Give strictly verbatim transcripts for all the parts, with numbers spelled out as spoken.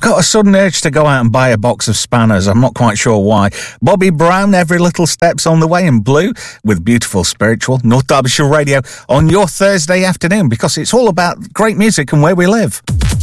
got a sudden urge to go out and buy a box of spanners. I'm not quite sure why. Bobby Brown, Every Little Step's on the way in blue with beautiful spiritual North Derbyshire Radio on your Thursday afternoon, because it's all about great music and where we live.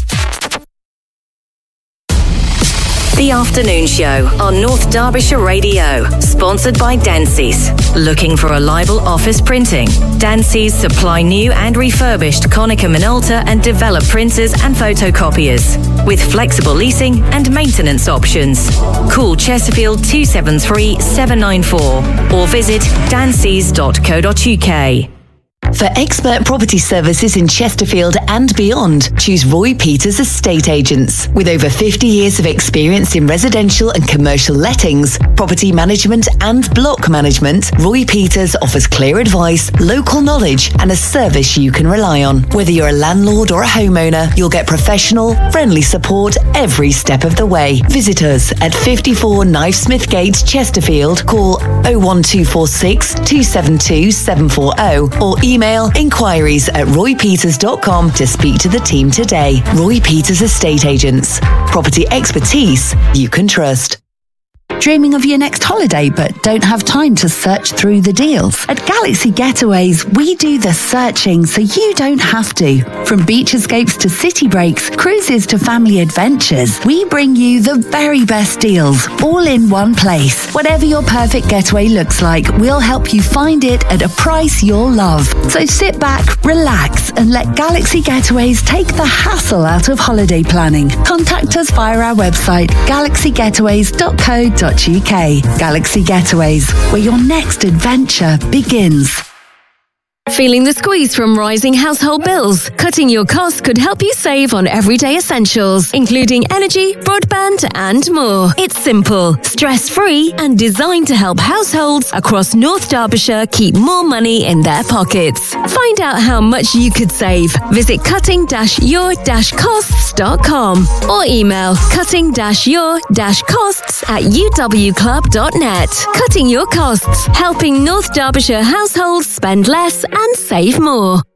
The Afternoon Show on North Derbyshire Radio, sponsored by Dempsey's. Looking for reliable office printing? Dempsey's supply new and refurbished Konica Minolta and Develop printers and photocopiers, with flexible leasing and maintenance options. Call Chesterfield two seven three, seven nine four or visit danceys dot co dot uk. For expert property services in Chesterfield and beyond, choose Roy Peters Estate Agents. With over fifty years of experience in residential and commercial lettings, property management and block management, Roy Peters offers clear advice, local knowledge and a service you can rely on. Whether you're a landlord or a homeowner, you'll get professional, friendly support every step of the way. Visit us at fifty-four Knivesmith Gate, Chesterfield. Call oh one two four six, two seven two, seven four oh or email inquiries at roy peters dot com to speak to the team today. Roy Peters Estate Agents. Property expertise you can trust. Dreaming of your next holiday but don't have time to search through the deals? At Galaxy Getaways, we do the searching so you don't have to. From beach escapes to city breaks, cruises to family adventures, we bring you the very best deals, all in one place. Whatever your perfect getaway looks like, we'll help you find it at a price you'll love. So sit back, relax, and let Galaxy Getaways take the hassle out of holiday planning. Contact us via our website, galaxy getaways dot co dot uk. Galaxy Getaways, where your next adventure begins. Feeling the squeeze from rising household bills? Cutting your costs could help you save on everyday essentials, including energy, broadband, and more. It's simple, stress-free, and designed to help households across North Derbyshire keep more money in their pockets. Find out how much you could save. Visit cutting your costs dot com or email cutting your costs at u w club dot net. Cutting your costs, helping North Derbyshire households spend less and save more.